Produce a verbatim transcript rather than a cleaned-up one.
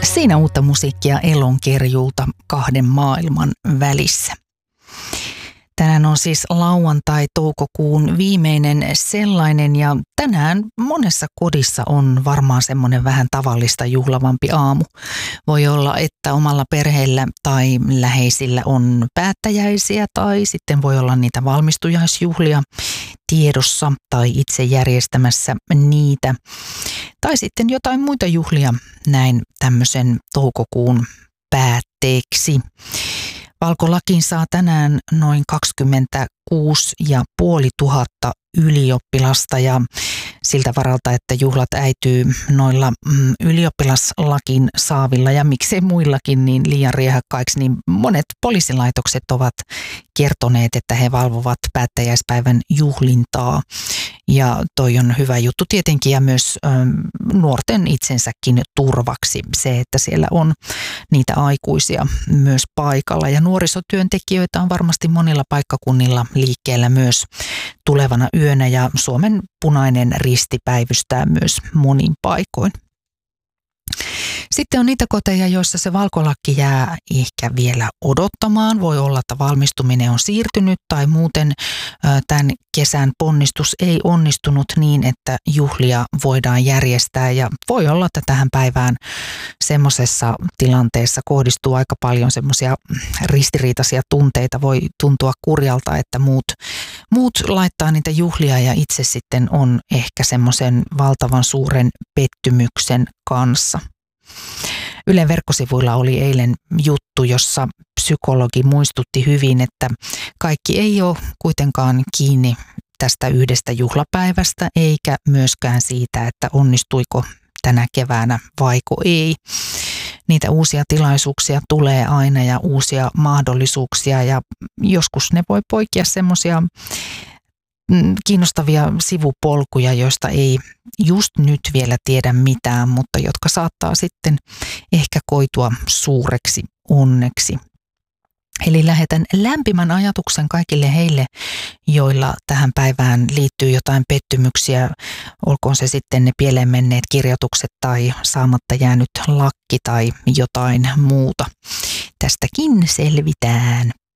Siinä uutta musiikkia Elonkerjulta kahden maailman välissä. Tänään on siis lauantai toukokuun viimeinen sellainen ja tänään monessa kodissa on varmaan semmoinen vähän tavallista juhlavampi aamu. Voi olla, että omalla perheellä tai läheisillä on päättäjäisiä tai sitten voi olla niitä valmistujaisjuhlia tiedossa tai itse järjestämässä niitä. Tai sitten jotain muita juhlia näin tämmöisen toukokuun päätteeksi. Valkolakiin saa tänään noin kaksikymmentäkuusi tuhatta ylioppilasta ja siltä varalta, että juhlat äityy noilla mm, ylioppilaslakin saavilla ja miksei muillakin niin liian riehakkaiksi, niin monet poliisilaitokset ovat kertoneet, että he valvovat päättäjäispäivän juhlintaa. Ja toi on hyvä juttu tietenkin ja myös ö, nuorten itsensäkin turvaksi se, että siellä on niitä aikuisia myös paikalla. Ja nuorisotyöntekijöitä on varmasti monilla paikkakunnilla liikkeellä myös tulevana yönä ja Suomen Punainen Risti päivystää myös monin paikoin. Sitten on niitä koteja, joissa se valkolakki jää ehkä vielä odottamaan. Voi olla, että valmistuminen on siirtynyt tai muuten tämän kesän ponnistus ei onnistunut niin, että juhlia voidaan järjestää. Ja voi olla, että tähän päivään semmoisessa tilanteessa kohdistuu aika paljon semmoisia ristiriitaisia tunteita. Voi tuntua kurjalta, että muut, muut laittaa niitä juhlia ja itse sitten on ehkä semmoisen valtavan suuren pettymyksen kanssa. Ylen verkkosivuilla oli eilen juttu, jossa psykologi muistutti hyvin, että kaikki ei ole kuitenkaan kiinni tästä yhdestä juhlapäivästä, eikä myöskään siitä, että onnistuiko tänä keväänä vaiko ei. Niitä uusia tilaisuuksia tulee aina ja uusia mahdollisuuksia ja joskus ne voi poikia semmoisia kiinnostavia sivupolkuja, joista ei just nyt vielä tiedä mitään, mutta jotka saattaa sitten ehkä koitua suureksi onneksi. Eli lähetän lämpimän ajatuksen kaikille heille, joilla tähän päivään liittyy jotain pettymyksiä, olkoon se sitten ne pieleen menneet kirjoitukset tai saamatta jäänyt lakki tai jotain muuta. Tästäkin selvitään